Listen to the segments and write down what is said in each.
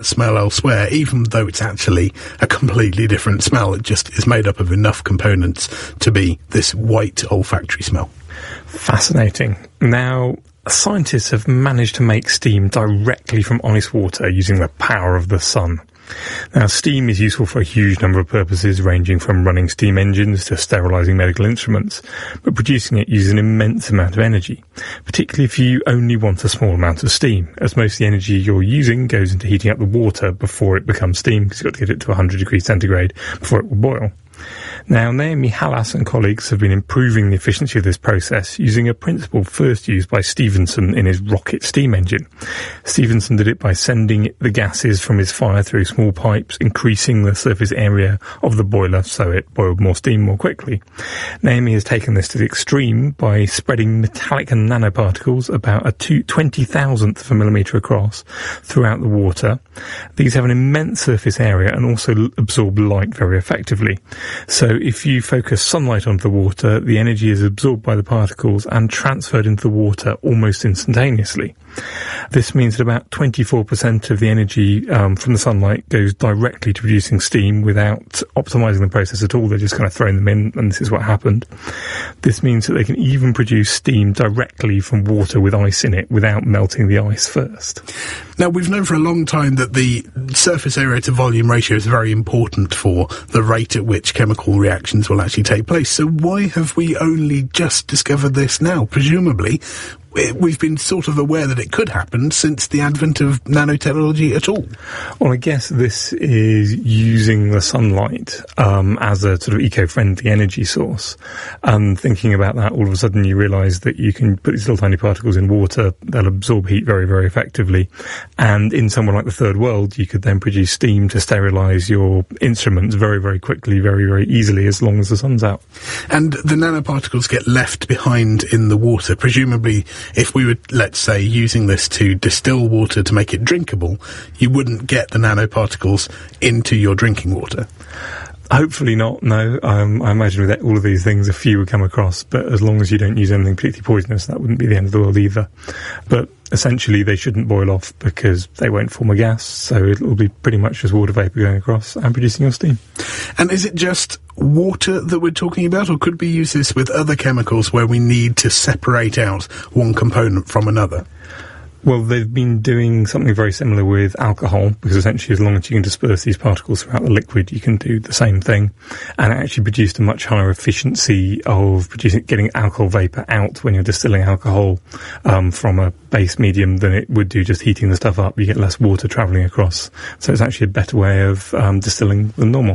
smell elsewhere, even though it's actually a completely different smell. It just is made up of enough components to be this white olfactory smell. Fascinating. Now, scientists have managed to make steam directly from ice water using the power of the sun. Now, steam is useful for a huge number of purposes, ranging from running steam engines to sterilising medical instruments, but producing it uses an immense amount of energy, particularly if you only want a small amount of steam, as most of the energy you're using goes into heating up the water before it becomes steam, because you've got to get it to 100 degrees centigrade before it will boil. Now, Naomi Hallas and colleagues have been improving the efficiency of this process using a principle first used by Stephenson in his rocket steam engine. Stephenson did it by sending the gases from his fire through small pipes, increasing the surface area of the boiler so it boiled more steam more quickly. Naomi has taken this to the extreme by spreading metallic and nanoparticles about a 20,000th of a millimetre across throughout the water. These have an immense surface area and also absorb light very effectively. So if you focus sunlight onto the water, the energy is absorbed by the particles and transferred into the water almost instantaneously. This means that about 24% of the energy from the sunlight goes directly to producing steam without optimising the process at all. They're just kind of throwing them in, and this is what happened. This means that they can even produce steam directly from water with ice in it without melting the ice first. Now, we've known for a long time that the surface area to volume ratio is very important for the rate at which chemical reactions will actually take place. So why have we only just discovered this now? Presumably, we've been sort of aware that it could happen since the advent of nanotechnology at all. Well, I guess this is using the sunlight as a sort of eco-friendly energy source. And thinking about that, all of a sudden you realise that you can put these little tiny particles in water, they'll absorb heat very, very effectively. And in somewhere like the third world, you could then produce steam to sterilise your instruments very, very quickly, very, very easily, as long as the sun's out. And the nanoparticles get left behind in the water. Presumably, if we were, let's say, using this to distill water to make it drinkable, you wouldn't get the nanoparticles into your drinking water. Hopefully not, no. I imagine with all of these things, a few would come across, but as long as you don't use anything particularly poisonous, that wouldn't be the end of the world either. But essentially, they shouldn't boil off because they won't form a gas, so it'll be pretty much just water vapour going across and producing your steam. And is it just water that we're talking about, or could we use this with other chemicals where we need to separate out one component from another? Well, they've been doing something very similar with alcohol, because essentially as long as you can disperse these particles throughout the liquid, you can do the same thing. And it actually produced a much higher efficiency of getting alcohol vapour out when you're distilling alcohol from a base medium than it would do just heating the stuff up. You get less water travelling across. So it's actually a better way of distilling than normal.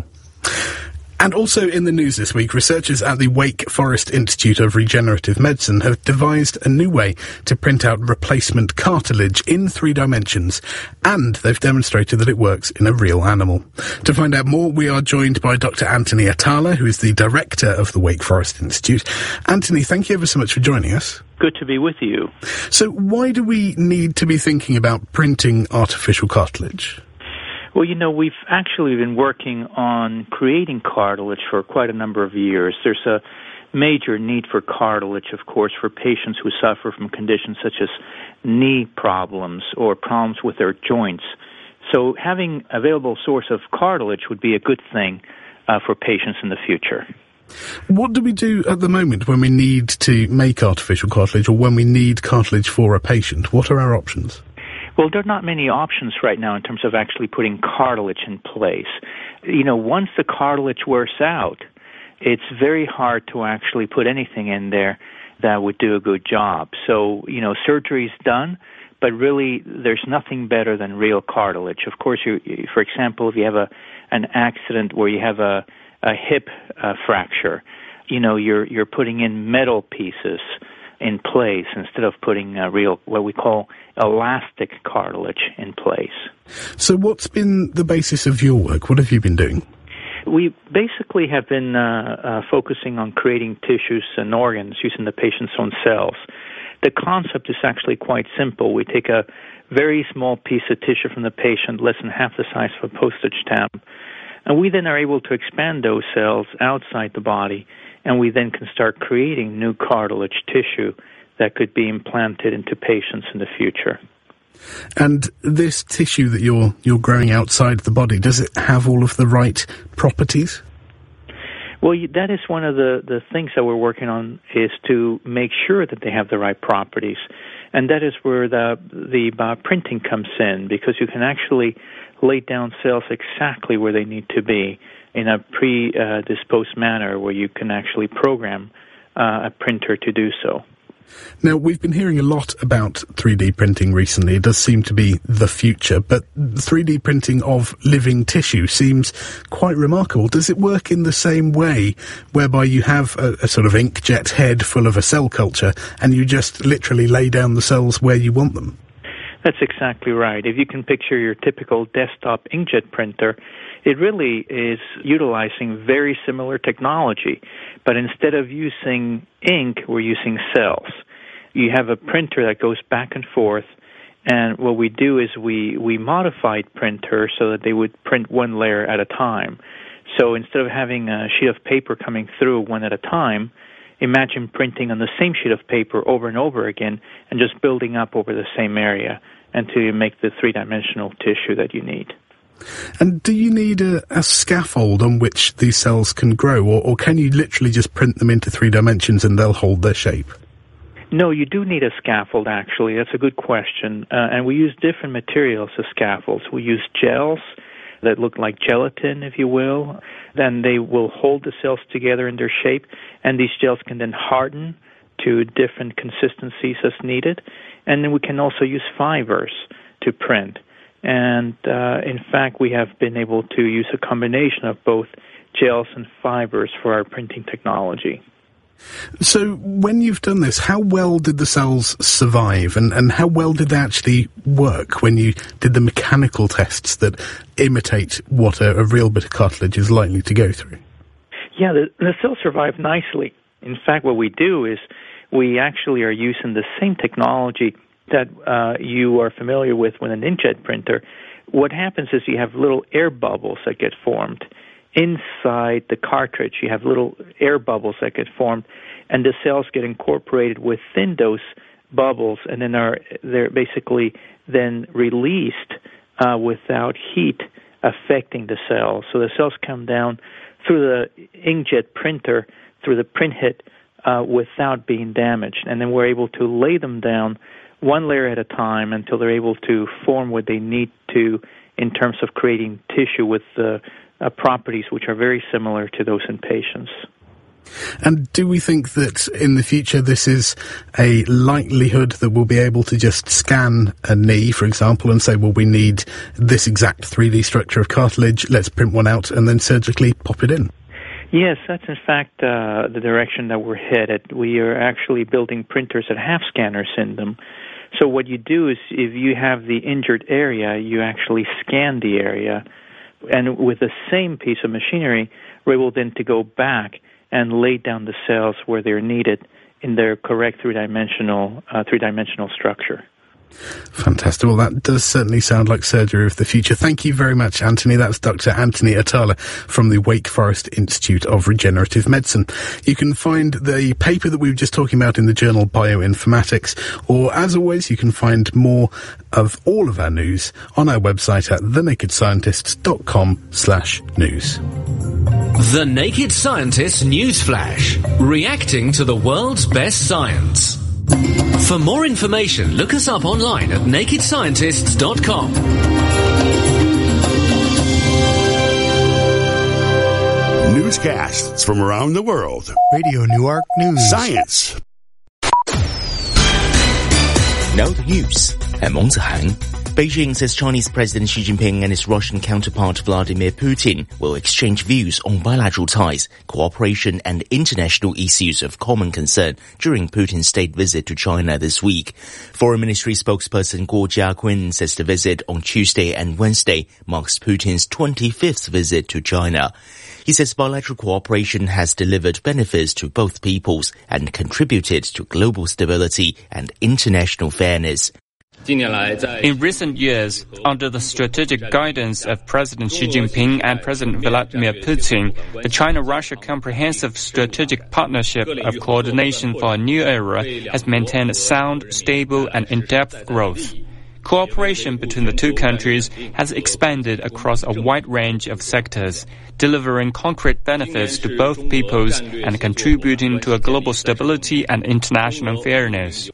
And also in the news this week, researchers at the Wake Forest Institute of Regenerative Medicine have devised a new way to print out replacement cartilage in 3 dimensions, and they've demonstrated that it works in a real animal. To find out more, we are joined by Dr. Anthony Atala, who is the director of the Wake Forest Institute. Anthony, thank you ever so much for joining us. Good to be with you. So why do we need to be thinking about printing artificial cartilage? Well, we've actually been working on creating cartilage for quite a number of years. There's a major need for cartilage, of course, for patients who suffer from conditions such as knee problems or problems with their joints. So having available source of cartilage would be a good thing for patients in the future. What do we do at the moment when we need to make artificial cartilage, or when we need cartilage for a patient? What are our options? Well, there are not many options right now in terms of actually putting cartilage in place. Once the cartilage wears out, it's very hard to actually put anything in there that would do a good job. So, surgery's done, but really there's nothing better than real cartilage. Of course, for example, if you have an accident where you have a hip fracture, you're putting in metal pieces in place instead of putting real, what we call elastic cartilage in place. So what's been the basis of your work? What have you been doing? We basically have been focusing on creating tissues and organs using the patient's own cells. The concept is actually quite simple. We take a very small piece of tissue from the patient, less than half the size of a postage stamp, and we then are able to expand those cells outside the body, and we then can start creating new cartilage tissue that could be implanted into patients in the future. And this tissue that you're growing outside the body, does it have all of the right properties? Well, that is one of the things that we're working on, is to make sure that they have the right properties. And that is where the printing comes in, because you can actually lay down cells exactly where they need to be in a predisposed manner, where you can actually program a printer to do so. Now, we've been hearing a lot about 3D printing recently. It does seem to be the future, but 3D printing of living tissue seems quite remarkable. Does it work in the same way, whereby you have a sort of inkjet head full of a cell culture, and you just literally lay down the cells where you want them? That's exactly right. If you can picture your typical desktop inkjet printer, it really is utilizing very similar technology, but instead of using ink, we're using cells. You have a printer that goes back and forth, and what we do is we modified printers so that they would print one layer at a time. So instead of having a sheet of paper coming through one at a time, imagine printing on the same sheet of paper over and over again and just building up over the same area until you make the three-dimensional tissue that you need. And do you need a scaffold on which these cells can grow, or can you literally just print them into 3 dimensions and they'll hold their shape? No, you do need a scaffold, actually. That's a good question. And we use different materials as scaffolds. We use gels that look like gelatin, if you will. Then they will hold the cells together in their shape, and these gels can then harden to different consistencies as needed. And then we can also use fibers to print. And in fact, we have been able to use a combination of both gels and fibers for our printing technology. So when you've done this, how well did the cells survive, and how well did they actually work when you did the mechanical tests that imitate what a real bit of cartilage is likely to go through? Yeah, the cells survive nicely. In fact, what we do is we actually are using the same technology that you are familiar with an inkjet printer. What happens is you have little air bubbles that get formed. Inside the cartridge, you have little air bubbles that get formed, and the cells get incorporated within those bubbles, and then they're basically then released without heat affecting the cells. So the cells come down through the inkjet printer, through the print head, without being damaged. And then we're able to lay them down one layer at a time until they're able to form what they need to in terms of creating tissue with properties which are very similar to those in patients. And do we think that in the future this is a likelihood that we'll be able to just scan a knee, for example, and say, well, we need this exact 3D structure of cartilage, let's print one out and then surgically pop it in? Yes, that's in fact the direction that we're headed. We are actually building printers that have scanners in them. So what you do is if you have the injured area, you actually scan the area. And with the same piece of machinery, we're able then to go back and lay down the cells where they're needed in their correct three-dimensional structure. Fantastic. Well, that does certainly sound like surgery of the future. Thank you very much, Anthony. That's Dr. Anthony Atala from the Wake Forest Institute of Regenerative Medicine. You can find the paper that we were just talking about in the journal Bioinformatics, or as always, you can find more of all of our news on our website at thenakedscientists.com/news. The Naked Scientist Newsflash, reacting to the world's best science. For more information, look us up online at nakedscientists.com. Newscasts from around the world. Radio Newark News. Science. Now the news. I'm Meng Zihang. Beijing says Chinese President Xi Jinping and his Russian counterpart Vladimir Putin will exchange views on bilateral ties, cooperation and international issues of common concern during Putin's state visit to China this week. Foreign Ministry spokesperson Guo Jiakun says the visit on Tuesday and Wednesday marks Putin's 25th visit to China. He says bilateral cooperation has delivered benefits to both peoples and contributed to global stability and international fairness. In recent years, under the strategic guidance of President Xi Jinping and President Vladimir Putin, the China-Russia Comprehensive Strategic Partnership of Coordination for a New Era has maintained sound, stable, and in-depth growth. Cooperation between the two countries has expanded across a wide range of sectors, delivering concrete benefits to both peoples and contributing to a global stability and international fairness.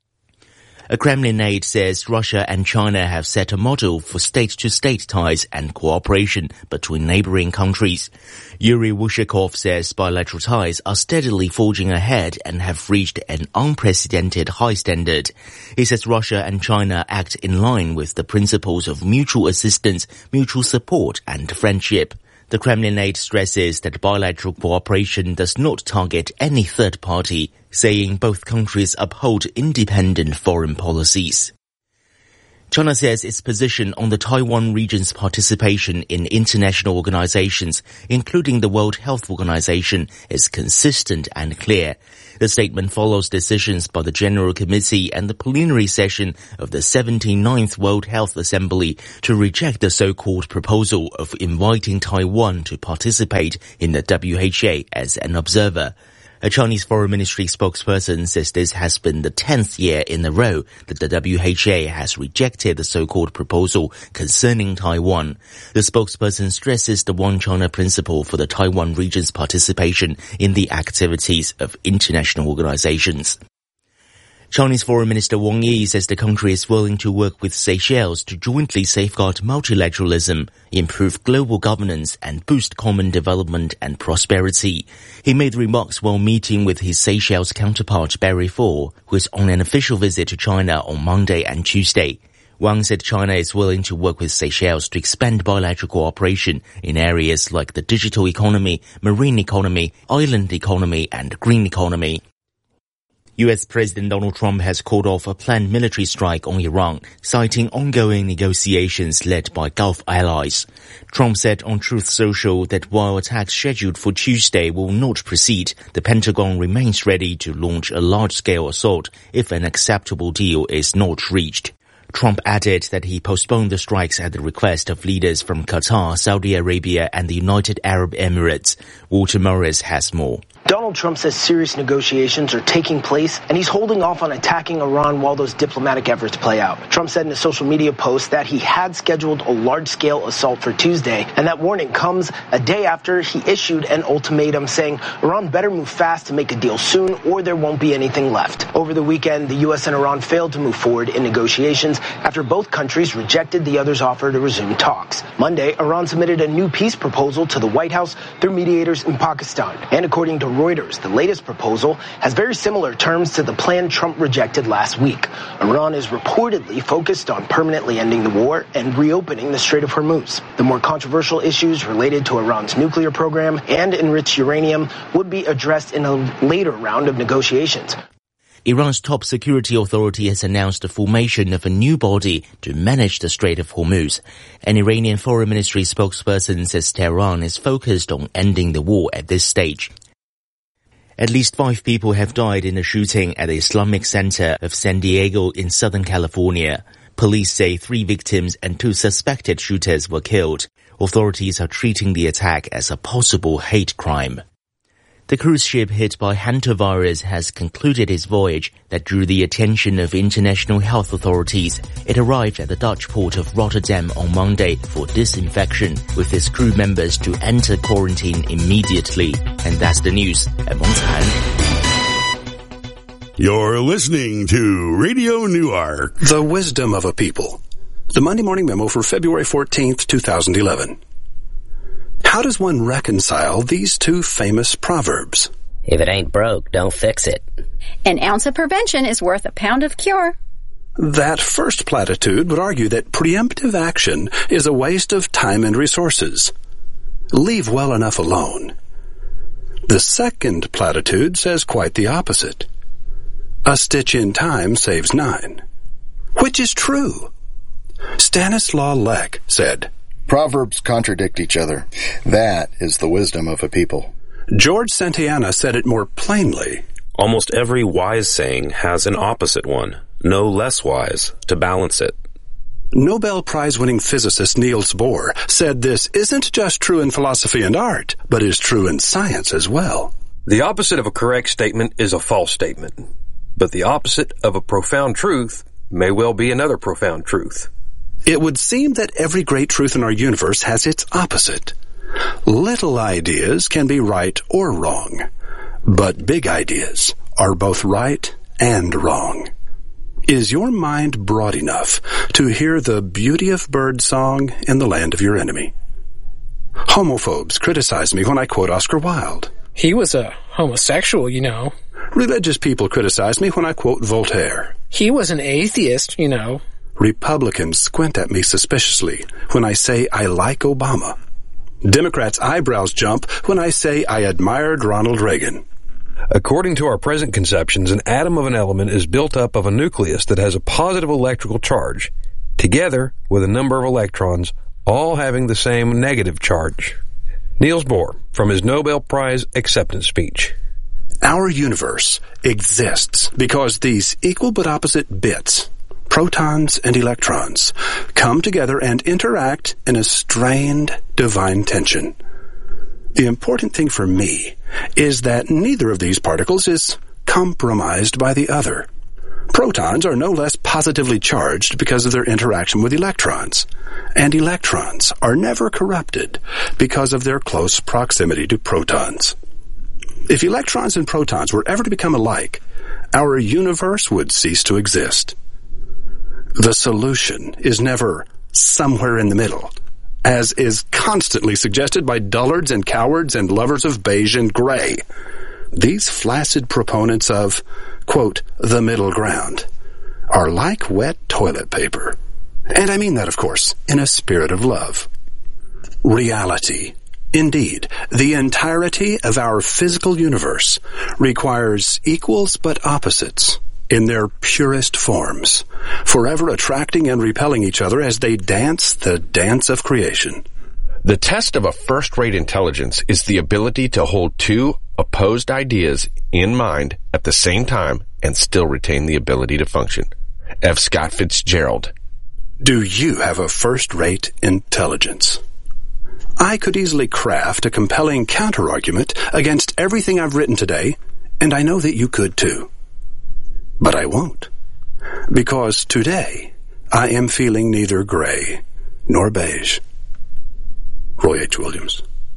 A Kremlin aide says Russia and China have set a model for state-to-state ties and cooperation between neighboring countries. Yuri Wushakov says bilateral ties are steadily forging ahead and have reached an unprecedented high standard. He says Russia and China act in line with the principles of mutual assistance, mutual support and friendship. The Kremlin aide stresses that bilateral cooperation does not target any third party, saying both countries uphold independent foreign policies. China says its position on the Taiwan region's participation in international organizations, including the World Health Organization, is consistent and clear. The statement follows decisions by the General Committee and the plenary session of the 79th World Health Assembly to reject the so-called proposal of inviting Taiwan to participate in the WHO as an observer. A Chinese Foreign Ministry spokesperson says this has been the 10th year in a row that the WHO has rejected the so-called proposal concerning Taiwan. The spokesperson stresses the One China principle for the Taiwan region's participation in the activities of international organizations. Chinese Foreign Minister Wang Yi says the country is willing to work with Seychelles to jointly safeguard multilateralism, improve global governance and boost common development and prosperity. He made remarks while meeting with his Seychelles counterpart Barry Fall, who is on an official visit to China on Monday and Tuesday. Wang said China is willing to work with Seychelles to expand bilateral cooperation in areas like the digital economy, marine economy, island economy and green economy. U.S. President Donald Trump has called off a planned military strike on Iran, citing ongoing negotiations led by Gulf allies. Trump said on Truth Social that while attacks scheduled for Tuesday will not proceed, the Pentagon remains ready to launch a large-scale assault if an acceptable deal is not reached. Trump added that he postponed the strikes at the request of leaders from Qatar, Saudi Arabia and the United Arab Emirates. Walter Morris has more. Donald Trump says serious negotiations are taking place, and he's holding off on attacking Iran while those diplomatic efforts play out. Trump said in a social media post that he had scheduled a large-scale assault for Tuesday, and that warning comes a day after he issued an ultimatum saying Iran better move fast to make a deal soon or there won't be anything left. Over the weekend, the U.S. and Iran failed to move forward in negotiations after both countries rejected the other's offer to resume talks. Monday, Iran submitted a new peace proposal to the White House through mediators in Pakistan, and according to Reuters, the latest proposal has very similar terms to the plan Trump rejected last week. Iran is reportedly focused on permanently ending the war and reopening the Strait of Hormuz. The more controversial issues related to Iran's nuclear program and enriched uranium would be addressed in a later round of negotiations. Iran's top security authority has announced the formation of a new body to manage the Strait of Hormuz. An Iranian Foreign Ministry spokesperson says Tehran is focused on ending the war at this stage. At least 5 people have died in a shooting at the Islamic Center of San Diego in Southern California. Police say 3 victims and 2 suspected shooters were killed. Authorities are treating the attack as a possible hate crime. The cruise ship hit by hantavirus has concluded its voyage that drew the attention of international health authorities. It arrived at the Dutch port of Rotterdam on Monday for disinfection, with its crew members to enter quarantine immediately. And that's the news. I'm Meng Tan. You're listening to Radio Newark. The Wisdom of a People. The Monday Morning Memo for February 14th, 2011. How does one reconcile these 2 famous proverbs? If it ain't broke, don't fix it. An ounce of prevention is worth a pound of cure. That first platitude would argue that preemptive action is a waste of time and resources. Leave well enough alone. The second platitude says quite the opposite. A stitch in time saves 9. Which is true? Stanislaw Lech said, Proverbs contradict each other. That is the wisdom of a people. George Santayana said it more plainly. Almost every wise saying has an opposite one, no less wise, to balance it. Nobel Prize-winning physicist Niels Bohr said this isn't just true in philosophy and art, but is true in science as well. The opposite of a correct statement is a false statement, but the opposite of a profound truth may well be another profound truth. It would seem that every great truth in our universe has its opposite. Little ideas can be right or wrong, but big ideas are both right and wrong. Is your mind broad enough to hear the beauty of birdsong in the land of your enemy? Homophobes criticize me when I quote Oscar Wilde. He was a homosexual, you know. Religious people criticize me when I quote Voltaire. He was an atheist, you know. Republicans squint at me suspiciously when I say I like Obama. Democrats' eyebrows jump when I say I admired Ronald Reagan. According to our present conceptions, an atom of an element is built up of a nucleus that has a positive electrical charge, together with a number of electrons, all having the same negative charge. Niels Bohr, from his Nobel Prize acceptance speech. Our universe exists because these equal but opposite bits, protons and electrons, come together and interact in a strained divine tension. The important thing for me is that neither of these particles is compromised by the other. Protons are no less positively charged because of their interaction with electrons, and electrons are never corrupted because of their close proximity to protons. If electrons and protons were ever to become alike, our universe would cease to exist. The solution is never somewhere in the middle, as is constantly suggested by dullards and cowards and lovers of beige and gray. These flaccid proponents of, quote, the middle ground, are like wet toilet paper. And I mean that, of course, in a spirit of love. Reality, indeed, the entirety of our physical universe, requires equals but opposites in their purest forms, forever attracting and repelling each other as they dance the dance of creation. The test of a first-rate intelligence is the ability to hold two opposed ideas in mind at the same time and still retain the ability to function. F. Scott Fitzgerald. Do you have a first-rate intelligence? I could easily craft a compelling counter-argument against everything I've written today, and I know that you could too. But I won't, because today I am feeling neither gray nor beige. Roy H. Williams.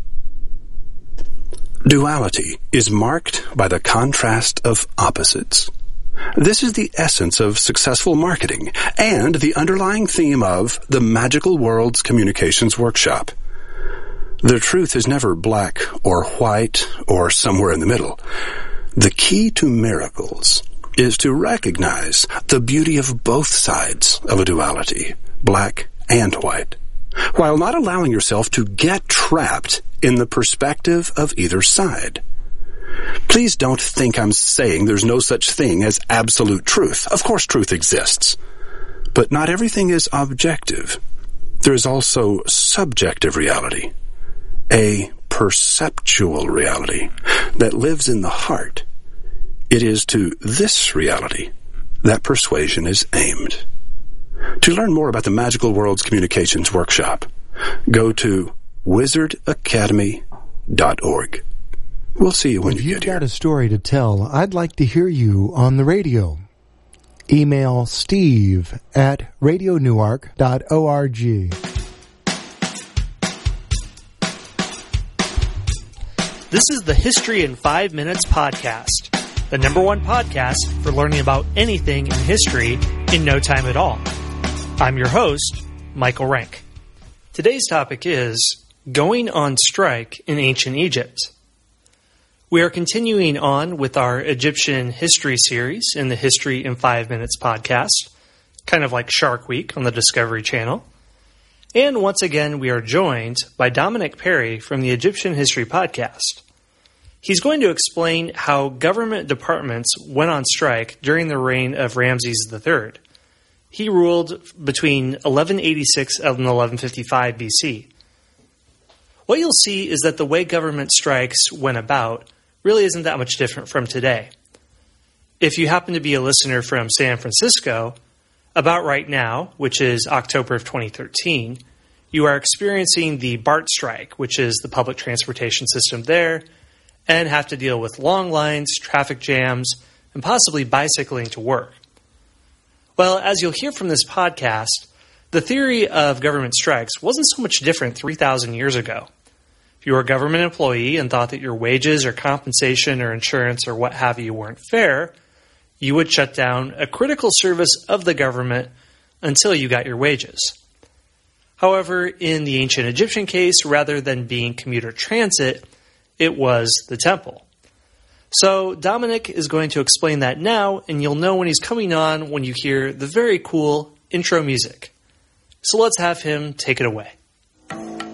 Duality is marked by the contrast of opposites. This is the essence of successful marketing and the underlying theme of the Magical Worlds Communications Workshop. The truth is never black or white or somewhere in the middle. The key to miracles is to recognize the beauty of both sides of a duality, black and white, while not allowing yourself to get trapped in the perspective of either side. Please don't think I'm saying there's no such thing as absolute truth. Of course, truth exists. But not everything is objective. There is also subjective reality, a perceptual reality that lives in the heart. It is to this reality that persuasion is aimed. To learn more about the Magical Worlds Communications Workshop, go to wizardacademy.org. We'll see you when you get here. If you've got a story to tell, I'd like to hear you on the radio. Email steve@radionewark.org. This is the History in 5 Minutes podcast, the #1 podcast for learning about anything in history in no time at all. I'm your host, Michael Rank. Today's topic is going on strike in ancient Egypt. We are continuing on with our Egyptian history series in the History in 5 Minutes podcast, kind of like Shark Week on the Discovery Channel. And once again, we are joined by Dominic Perry from the Egyptian History Podcast. He's going to explain how government departments went on strike during the reign of Ramses III. He ruled between 1186 and 1155 BC. What you'll see is that the way government strikes went about really isn't that much different from today. If you happen to be a listener from San Francisco, about right now, which is October of 2013, you are experiencing the BART strike, which is the public transportation system there, and have to deal with long lines, traffic jams, and possibly bicycling to work. Well, as you'll hear from this podcast, the theory of government strikes wasn't so much different 3,000 years ago. If you were a government employee and thought that your wages or compensation or insurance or what have you weren't fair, you would shut down a critical service of the government until you got your wages. However, in the ancient Egyptian case, rather than being commuter transit, it was the temple. So Dominic is going to explain that now, and you'll know when he's coming on when you hear the very cool intro music. So let's have him take it away.